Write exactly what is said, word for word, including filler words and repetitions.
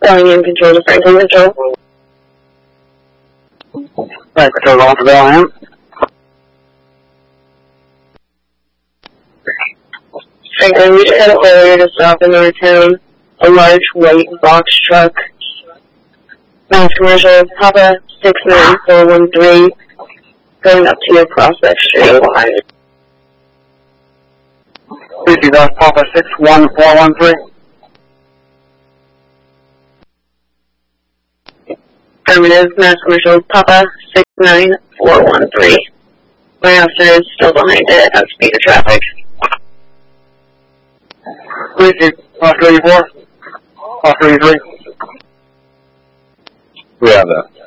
Bellingham Control to Franklin Control. Franklin Control on to Bellingham. Franklin, we just had a failure to stop in our town. A large white box truck. Mass Commercial Papa six nine four one three going up to your Prospect Street. Fifty, that's Papa six one four one three. Affirmative, Mass Commercial Papa six nine four one three. My officer is still behind it at speed of traffic. Fifty, that's thirty-four. That's thirty-three. We have that.